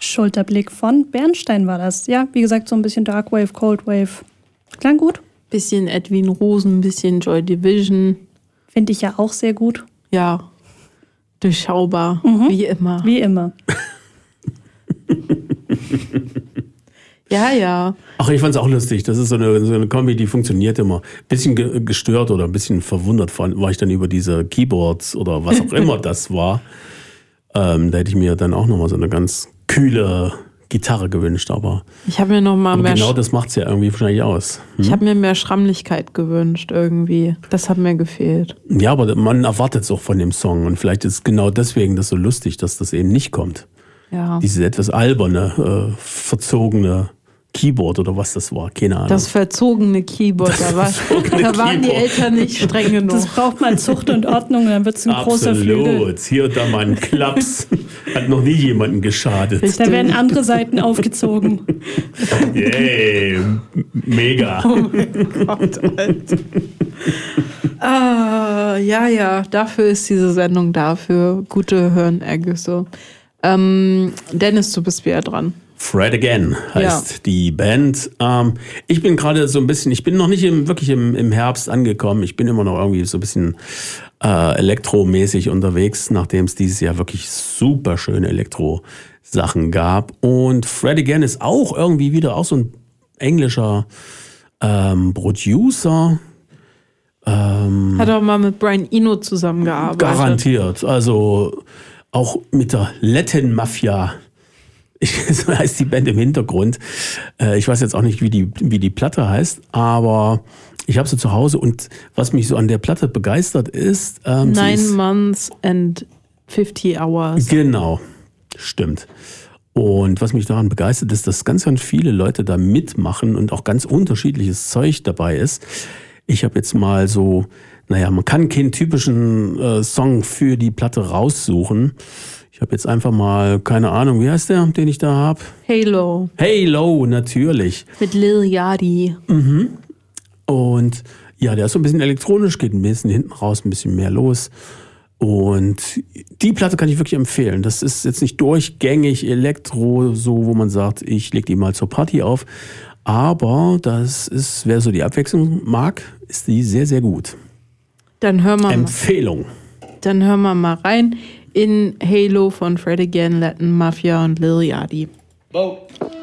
Schulterblick von Bernstein war das. Ja, wie gesagt, so ein bisschen Dark Wave, Cold Wave. Klang gut. Bisschen Edwin Rosen, bisschen Joy Division. Finde ich ja auch sehr gut. Ja, durchschaubar, wie immer. Wie immer. Ja. Ach, ich fand's auch lustig. Das ist so eine Kombi, die funktioniert immer. Bisschen gestört oder ein bisschen verwundert war ich dann über diese Keyboards oder was auch immer das war. Da hätte ich mir dann auch nochmal so eine ganz kühle Gitarre gewünscht, aber ich habe mir noch mal mehr genau das macht's ja irgendwie wahrscheinlich aus. Ich habe mir mehr Schrammlichkeit gewünscht irgendwie. Das hat mir gefehlt. Ja, aber man erwartet es auch von dem Song und vielleicht ist genau deswegen das so lustig, dass das eben nicht kommt. Ja. Dieses etwas alberne, verzogene Keyboard oder was das war, keine Ahnung. Das verzogene Keyboard, da waren die Eltern nicht streng genug. Das braucht mal Zucht und Ordnung, dann wird es ein großer Flügel. Absolut, hier und da mal ein Klaps. Hat noch nie jemandem geschadet. Da werden andere Seiten aufgezogen. Yay, mega. Oh mein Gott, Alter. Ja, dafür ist diese Sendung da, für gute Hirnergüsse. Dennis, du bist wieder dran. Fred Again heißt die Band. Ich bin gerade so ein bisschen, ich bin noch nicht wirklich im Herbst angekommen. Ich bin immer noch irgendwie so ein bisschen elektromäßig unterwegs, nachdem es dieses Jahr wirklich super schöne Elektro-Sachen gab. Und Fred Again ist auch irgendwie wieder auch so ein englischer Producer. Hat auch mal mit Brian Eno zusammengearbeitet. Garantiert. Also auch mit der Latin Mafia. So heißt die Band im Hintergrund. Ich weiß jetzt auch nicht, wie die Platte heißt, aber ich habe sie zu Hause und was mich so an der Platte begeistert ist... 9 Months and 50 Hours. Genau, stimmt. Und was mich daran begeistert ist, dass ganz, ganz viele Leute da mitmachen und auch ganz unterschiedliches Zeug dabei ist. Ich habe jetzt mal so, man kann keinen typischen Song für die Platte raussuchen. Ich habe jetzt einfach mal, keine Ahnung, wie heißt der, den ich da habe? Halo, natürlich. Mit Lil Yachty. Und ja, der ist so ein bisschen elektronisch, geht ein bisschen hinten raus, ein bisschen mehr los. Und die Platte kann ich wirklich empfehlen. Das ist jetzt nicht durchgängig Elektro, so wo man sagt, ich lege die mal zur Party auf. Aber das ist, wer so die Abwechslung mag, ist die sehr, sehr gut. Dann hören wir Empfehlung. Dann hören wir mal rein in Halo von Fred Again, Latin Mafia und Lil Yachty. Vote.